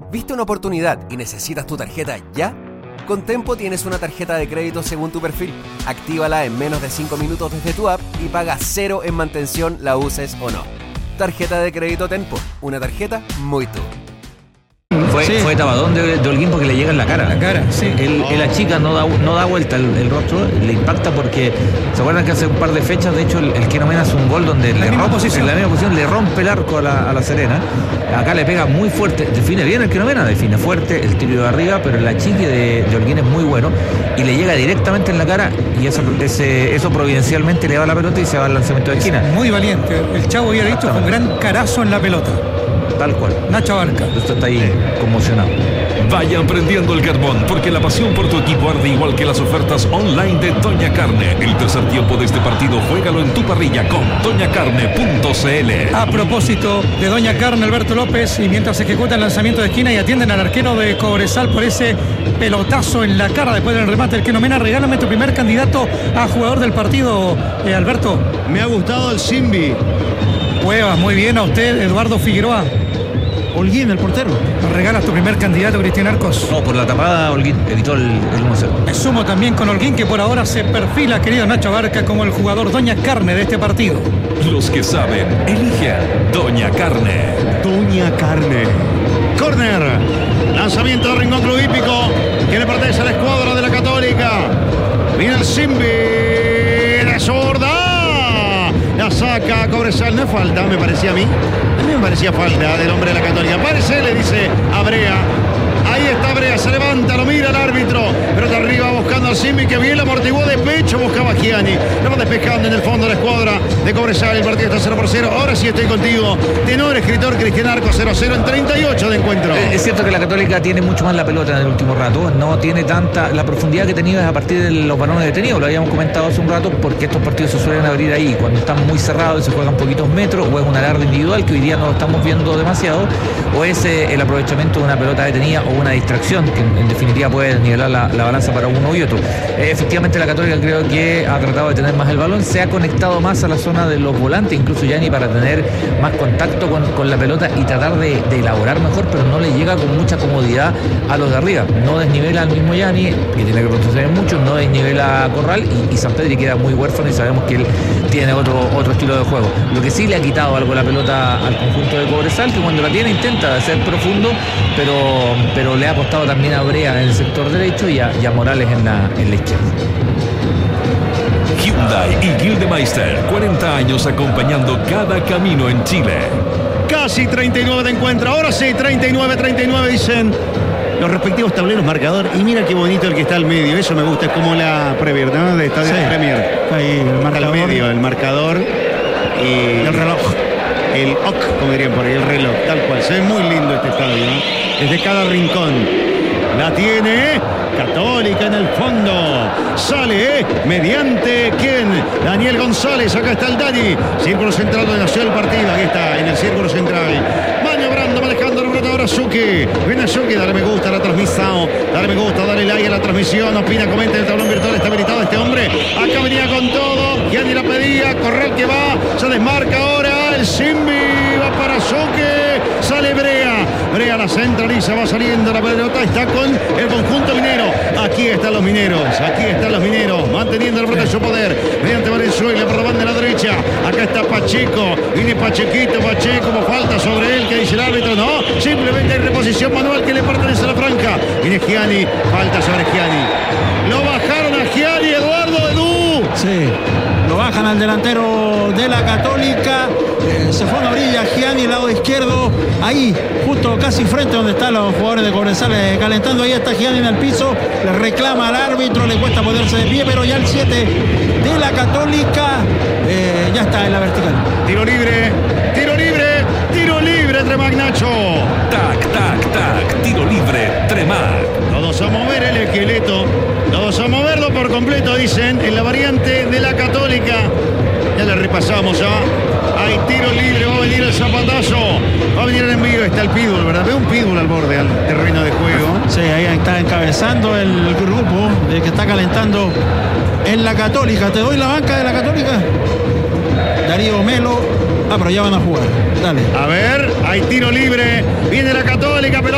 ¿Viste una oportunidad y necesitas tu tarjeta ya? Con Tempo tienes una tarjeta de crédito según tu perfil. Actívala en menos de 5 minutos desde tu app y paga 0 en mantención, la uses o no. Tarjeta de crédito Tempo, una tarjeta muy tú. Fue tabadón de Holguín porque le llega en la cara. Sí. Él achica, no da vuelta el rostro, le impacta porque ¿se acuerdan que hace un par de fechas, de hecho, el Keno Mena hace un gol donde en la misma posición le rompe el arco a la Serena? Acá le pega muy fuerte, define bien el Keno Mena, define fuerte el tiro de arriba, pero el achique de Holguín es muy bueno y le llega directamente en la cara y eso providencialmente le va a la pelota y se va al lanzamiento de esquina. Muy valiente. El Chavo había dicho un gran carazo en la pelota. Tal cual. Nacho Barca. Usted está ahí conmocionado. Vayan prendiendo el carbón, porque la pasión por tu equipo arde igual que las ofertas online de Doña Carne. El tercer tiempo de este partido, juégalo en tu parrilla con doñacarne.cl. A propósito de Doña Carne, Alberto López, y mientras ejecuta el lanzamiento de esquina y atienden al arquero de Cobresal por ese pelotazo en la cara después del remate del Keno Mena, regálame tu primer candidato a jugador del partido, Alberto. Me ha gustado el Simbi. Cuevas, muy bien. A usted, Eduardo Figueroa. Holguín, el portero. ¿Nos regalas tu primer candidato, Cristian Arcos? No, por la tapada Holguín evitó el 1-0. Me sumo también con Holguín, que por ahora se perfila, querido Nacho Barca, como el jugador Doña Carne de este partido. Los que saben, eligen Doña Carne. Doña Carne. Corner. Lanzamiento de Rincón Club Hípico, que le pertenece a la escuadra de la Católica. Viene el Simbi de zurda. La saca Cobresal. No es falta, me parecía a mí. A mí me parecía falta del hombre de la Católica. Parece, le dice a Brea. Ahí está Brea, se levanta, lo mira el árbitro, pero de arriba buscando al Simbi, que bien lo amortiguó de pecho, buscaba a Gianni. Lo va despejando en el fondo la escuadra de Cobresal. El partido está 0-0. Ahora sí estoy contigo. Tenor, escritor, Cristian Arcos, 0-0 en 38 de encuentro. Es cierto que la Católica tiene mucho más la pelota en el último rato. No tiene tanta la profundidad que tenía a partir de los balones detenidos. Lo habíamos comentado hace un rato, porque estos partidos se suelen abrir ahí cuando están muy cerrados y se juegan poquitos metros, o es un alarde individual que hoy día no lo estamos viendo demasiado, o es el aprovechamiento de una pelota detenida o una distracción que en definitiva puede nivelar la balanza para uno y otro. Efectivamente la Católica creo que ha tratado de tener más el balón, se ha conectado más a la zona de los volantes, incluso Gianni, para tener más contacto con la pelota y tratar de elaborar mejor, pero no le llega con mucha comodidad a los de arriba. No desnivela al mismo Gianni, que tiene que retroceder mucho, no desnivela a Corral y Sampedri queda muy huérfano y sabemos que él tiene otro estilo de juego. Lo que sí le ha quitado algo la pelota al conjunto de Cobresal, que cuando la tiene intenta ser profundo, pero le ha costado también a Brea en el sector derecho y a Morales en la izquierda. Hyundai y Gildemeister, 40 años acompañando cada camino en Chile. Casi 39 de encuentro. Ahora sí, 39 dicen los respectivos tableros marcador. Y mira qué bonito el que está al medio. Eso me gusta, es como la Premier, ¿no? De Estadio Premier. Ahí el marcador. Al medio, el marcador y el reloj. El OC, como dirían por ahí, el reloj, tal cual. Se ve muy lindo este estadio, ¿no? Desde cada rincón. La tiene Católica en el fondo. Sale mediante ¿quién? Daniel González. Acá está el Dani. Círculo central donde nació el partido. Aquí está en el círculo central. Maniobrando, manejando el brotador Azuki. Viene Azuki, dale me gusta a la transmisión. Dale me gusta, dale like a la transmisión. Opina, comenta en el tablón virtual. Está habilitado este hombre. Acá venía con todo. Gianni la pedía. Correr que va. Se desmarca ahora. El Simbi va para Azuki. Sale Brea. Brea la centraliza. Va saliendo la pelota. Está con el conjunto minero. Aquí están los mineros. Aquí están los mineros. Manteniendo el brote de su poder. Mediante Valenzuela por la banda de la derecha. Acá está Pacheco. Viene Pachequito. Pacheco como falta sobre él. ¿Qué dice el árbitro? No. Simplemente hay reposición manual que le pertenece a la franja. Viene Gianni. Falta sobre Gianni. Lo bajaron a Gianni, Eduardo Edu. Sí. Lo bajan al delantero de la Católica. Se fue a una orilla Gianni, lado izquierdo. Ahí, justo casi frente donde están los jugadores de Cobresal calentando. Ahí está Gianni en el piso. Le reclama al árbitro. Le cuesta ponerse de pie. Pero ya el 7 de la Católica ya está en la vertical. Tiro libre. Tiro libre. Tiro libre, Tremac, Nacho. Tac, tac, tac. Tiro libre, Tremac. Todos a mover el esqueleto. Todos a moverlo por completo, dicen, en la variante de la Católica. Ya le repasamos, hay tiro libre, va a venir el zapatazo. Va a venir el envío, está el Pitbull, ¿verdad? Ve un Pitbull al borde del terreno de juego. Sí, ahí está encabezando el grupo que está calentando en la Católica. Te doy la banca de la Católica. Darío Melo. Pero ya van a jugar. Dale. A ver, hay tiro libre. Viene la Católica, pero